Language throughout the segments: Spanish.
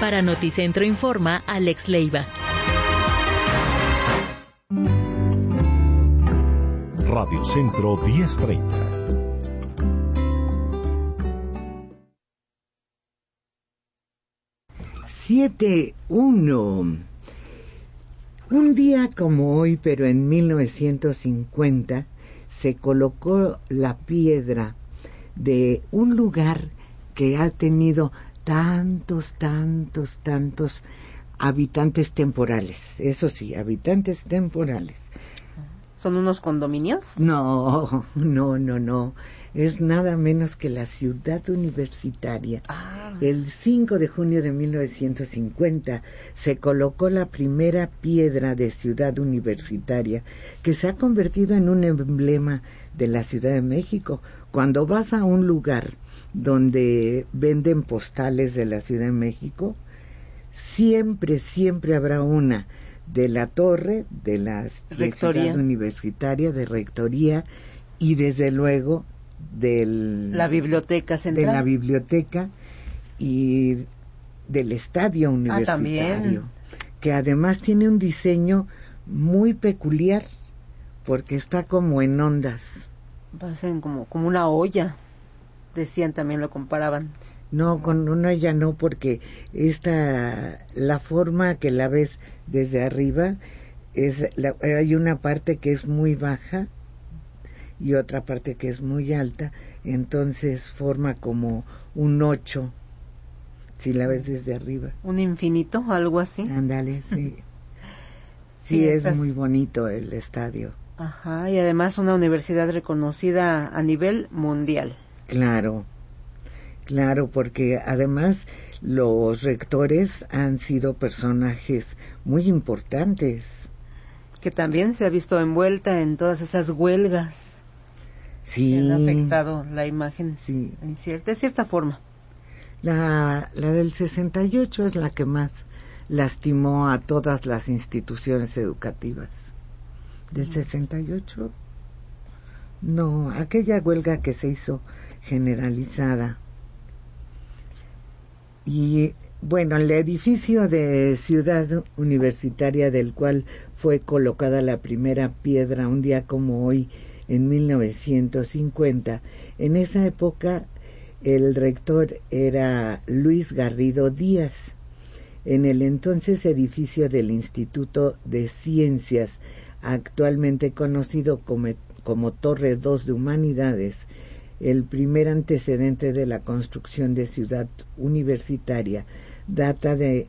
Para Noticentro Informa, Alex Leiva. Radio Centro 1030. Un día como hoy, pero en 1950, se colocó la piedra de un lugar que ha tenido tantos habitantes temporales. Eso sí, habitantes temporales. ¿Son unos condominios? No. Es nada menos que la Ciudad Universitaria. El 5 de junio de 1950 se colocó la primera piedra de Ciudad Universitaria, que se ha convertido en un emblema de la Ciudad de México. Cuando vas a un lugar donde venden postales de la Ciudad de México, siempre habrá una de la torre, de la Ciudad Universitaria, de Rectoría, y desde luego la biblioteca central, de la biblioteca y del Estadio Universitario, que además tiene un diseño muy peculiar porque está como en ondas. Parecen como una olla, decían, también lo comparaban. No, con una olla no, porque la forma que la ves desde arriba hay una parte que es muy baja y otra parte que es muy alta, entonces forma como un 8 si la ves desde arriba. Un infinito, algo así. Ándale, sí. Sí, es muy bonito el estadio. Ajá, y además una universidad reconocida a nivel mundial. Claro, porque además los rectores han sido personajes muy importantes. Que también se ha visto envuelta en todas esas huelgas. Sí. Que han afectado la imagen, sí, de cierta forma. La del 68 es la que más lastimó a todas las instituciones educativas. ¿Del 68? No, aquella huelga que se hizo generalizada. Y bueno, el edificio de Ciudad Universitaria, del cual fue colocada la primera piedra un día como hoy, en 1950, en esa época el rector era Luis Garrido Díaz. En el entonces edificio del Instituto de Ciencias, actualmente conocido como Torre 2 de Humanidades, el primer antecedente de la construcción de Ciudad Universitaria data de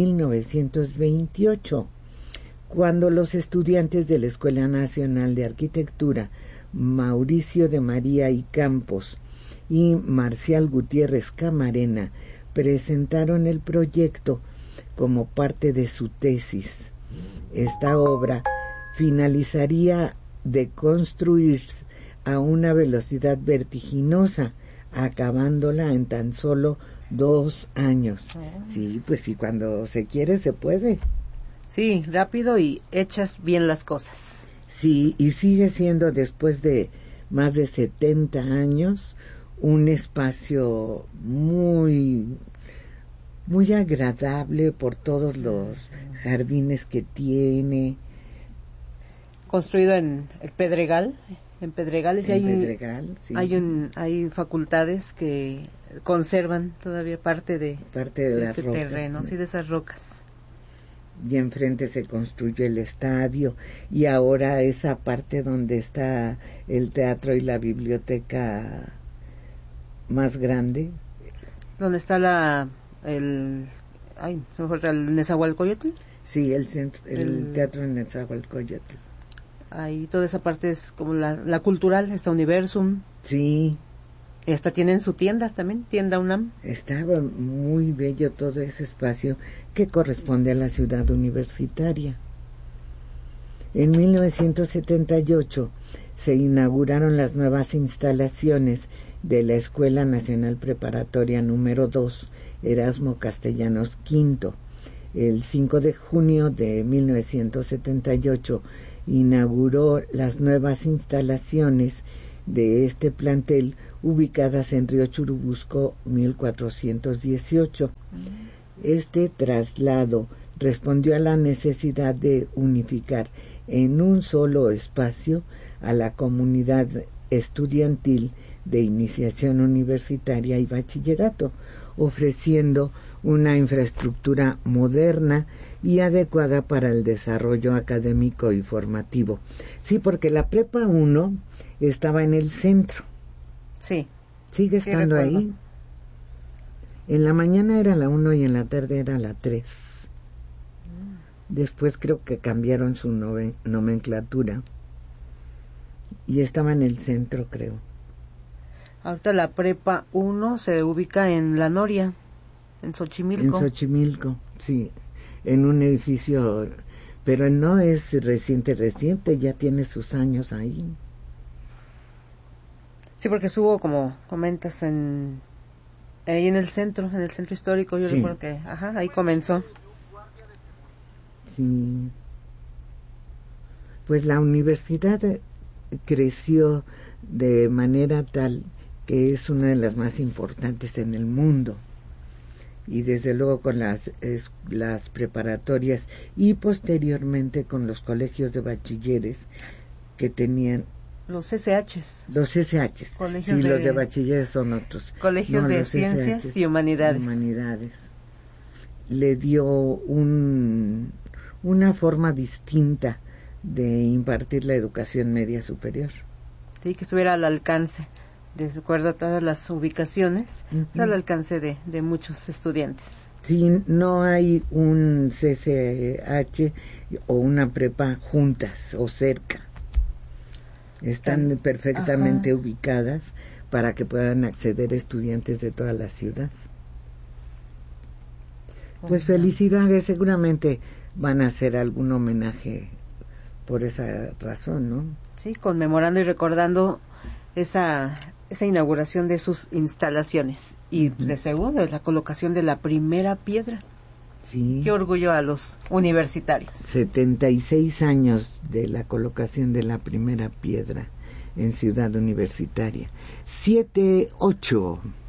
1928, cuando los estudiantes de la Escuela Nacional de Arquitectura, Mauricio de María y Campos y Marcial Gutiérrez Camarena, presentaron el proyecto como parte de su tesis. Esta obra finalizaría de construirse a una velocidad vertiginosa, acabándola en tan solo 2 años. Sí, pues sí, cuando se quiere se puede. Sí, rápido y hechas bien las cosas. Sí, y sigue siendo, después de más de 70 años, un espacio muy agradable por todos los jardines que tiene. Construido en el Pedregal, en Pedregales, hay facultades que conservan todavía parte de ese rocas, terreno, sí, de esas rocas. Y enfrente se construyó el estadio, y ahora esa parte donde está el teatro y la biblioteca más grande, donde está el Nezahualcóyotl. Sí, el teatro en Nezahualcóyotl. Ahí toda esa parte es como la cultural, está Universum. Sí. Y hasta tienen su tienda también, tienda UNAM. Estaba muy bello todo ese espacio que corresponde a la Ciudad Universitaria. En 1978 se inauguraron las nuevas instalaciones de la Escuela Nacional Preparatoria número 2, Erasmo Castellanos V. El 5 de junio de 1978 inauguró las nuevas instalaciones de este plantel, ubicadas en Río Churubusco 1418. Este traslado respondió a la necesidad de unificar en un solo espacio a la comunidad estudiantil de iniciación universitaria y bachillerato, ofreciendo una infraestructura moderna y adecuada para el desarrollo académico y formativo. Sí, porque la Prepa 1 estaba en el centro. Sí. ¿Sigue estando ahí? En la mañana era la 1 y en la tarde era la 3. Después creo que cambiaron su nomenclatura. Y estaba en el centro, creo. Ahorita la Prepa 1 se ubica en La Noria, en Xochimilco. En Xochimilco, sí. En un edificio, pero no es reciente, ya tiene sus años ahí. Sí, porque estuvo, como comentas, ahí en el centro histórico. Yo recuerdo que, ahí comenzó. Sí. Pues la universidad creció de manera tal que es una de las más importantes en el mundo, y desde luego con las preparatorias y posteriormente con los colegios de bachilleres que tenían los SHs. Los SHs. Sí, los de bachilleres son otros. Colegios de Ciencias SHs, y Humanidades. Le dio una forma distinta de impartir la educación media superior. Sí, que estuviera al alcance, de acuerdo a todas las ubicaciones, al alcance de muchos estudiantes. Sí, no hay un CCH o una prepa juntas o cerca. Están perfectamente ubicadas para que puedan acceder estudiantes de toda la ciudad. Pues felicidades, seguramente van a hacer algún homenaje por esa razón, ¿no? Sí, conmemorando y recordando esa inauguración de sus instalaciones y de seguro la colocación de la primera piedra. Sí. Qué orgullo a los universitarios. 76 años de la colocación de la primera piedra en Ciudad Universitaria. 7-8.